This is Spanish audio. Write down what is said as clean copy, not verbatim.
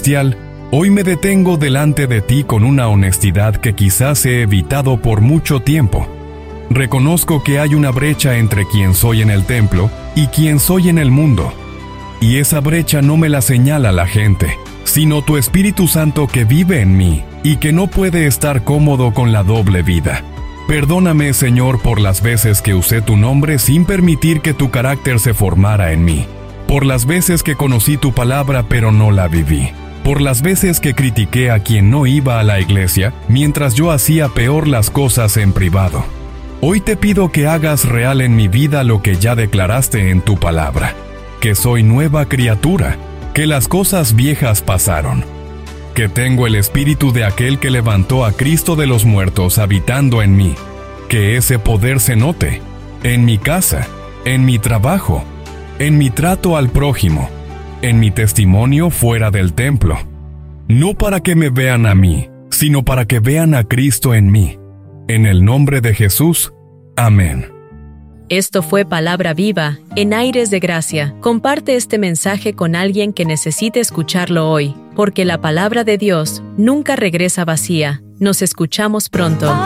Celestial, hoy me detengo delante de ti con una honestidad que quizás he evitado por mucho tiempo. Reconozco que hay una brecha entre quien soy en el templo y quien soy en el mundo. Y esa brecha no me la señala la gente, sino tu Espíritu Santo que vive en mí y que no puede estar cómodo con la doble vida. Perdóname, Señor, por las veces que usé tu nombre sin permitir que tu carácter se formara en mí. Por las veces que conocí tu palabra pero no la viví. Por las veces que critiqué a quien no iba a la iglesia mientras yo hacía peor las cosas en privado. Hoy te pido que hagas real en mi vida lo que ya declaraste en tu palabra, que soy nueva criatura, que las cosas viejas pasaron, que tengo el espíritu de aquel que levantó a Cristo de los muertos habitando en mí, que ese poder se note en mi casa, en mi trabajo, en mi trato al prójimo, en mi testimonio fuera del templo, no para que me vean a mí, sino para que vean a Cristo en mí. En el nombre de Jesús, amén. Esto fue Palabra Viva, en Aires de Gracia. Comparte este mensaje con alguien que necesite escucharlo hoy, porque la palabra de Dios nunca regresa vacía. Nos escuchamos pronto.